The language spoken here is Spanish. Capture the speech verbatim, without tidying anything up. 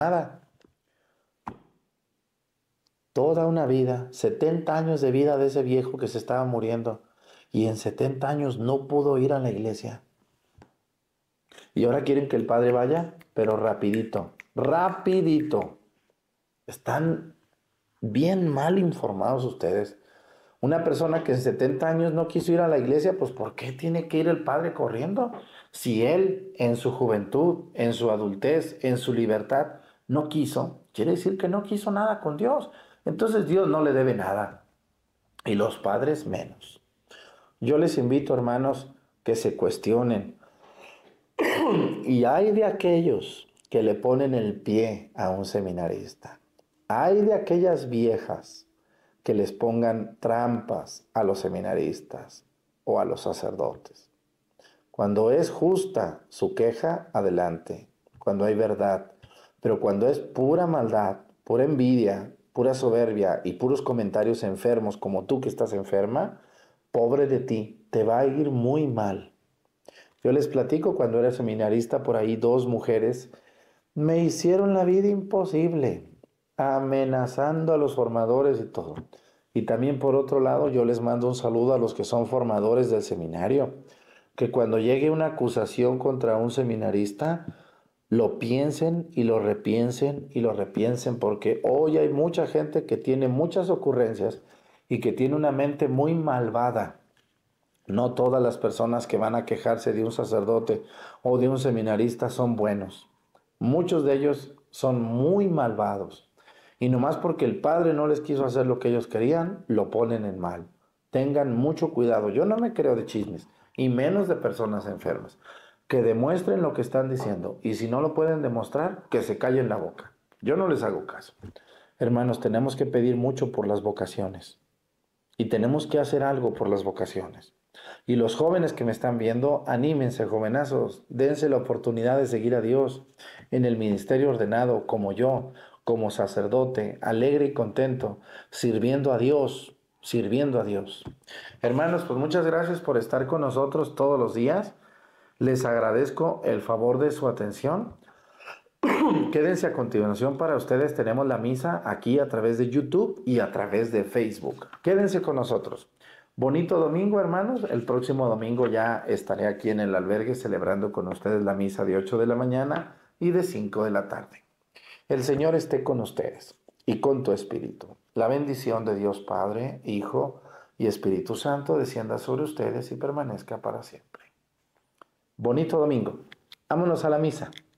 nada. Toda una vida, setenta años de vida de ese viejo que se estaba muriendo. Y en setenta años no pudo ir a la iglesia. Y ahora quieren que el padre vaya, pero rapidito, rapidito. Están bien mal informados ustedes. Una persona que en setenta años no quiso ir a la iglesia, pues ¿por qué tiene que ir el padre corriendo? Si él en su juventud, en su adultez, en su libertad, no quiso, quiere decir que no quiso nada con Dios. Entonces Dios no le debe nada. Y los padres menos. Yo les invito, hermanos, que se cuestionen. Y hay de aquellos que le ponen el pie a un seminarista. Hay de aquellas viejas que les pongan trampas a los seminaristas o a los sacerdotes. Cuando es justa su queja, adelante. Cuando hay verdad. Pero cuando es pura maldad, pura envidia, pura soberbia y puros comentarios enfermos como tú que estás enferma, pobre de ti, te va a ir muy mal. Yo les platico, cuando era seminarista, por ahí dos mujeres me hicieron la vida imposible, amenazando a los formadores y todo. Y también por otro lado, yo les mando un saludo a los que son formadores del seminario, que cuando llegue una acusación contra un seminarista, lo piensen y lo repiensen y lo repiensen, porque hoy hay mucha gente que tiene muchas ocurrencias y que tiene una mente muy malvada. No todas las personas que van a quejarse de un sacerdote o de un seminarista son buenos. Muchos de ellos son muy malvados. Y nomás porque el padre no les quiso hacer lo que ellos querían, lo ponen en mal. Tengan mucho cuidado. Yo no me creo de chismes, y menos de personas enfermas. Que demuestren lo que están diciendo. Y si no lo pueden demostrar, que se callen la boca. Yo no les hago caso. Hermanos, tenemos que pedir mucho por las vocaciones. Y tenemos que hacer algo por las vocaciones. Y los jóvenes que me están viendo, anímense, jovenazos, dense la oportunidad de seguir a Dios en el ministerio ordenado, como yo, como sacerdote, alegre y contento, sirviendo a Dios, sirviendo a Dios. Hermanos, pues muchas gracias por estar con nosotros todos los días. Les agradezco el favor de su atención. Quédense a continuación, para ustedes tenemos la misa aquí a través de YouTube y a través de Facebook. Quédense con nosotros. Bonito domingo, hermanos. El próximo domingo ya estaré aquí en el albergue celebrando con ustedes la misa de ocho de la mañana y de cinco de la tarde. El Señor esté con ustedes y con tu espíritu. La bendición de Dios Padre, Hijo y Espíritu Santo descienda sobre ustedes y permanezca para siempre. Bonito domingo. Vámonos a la misa.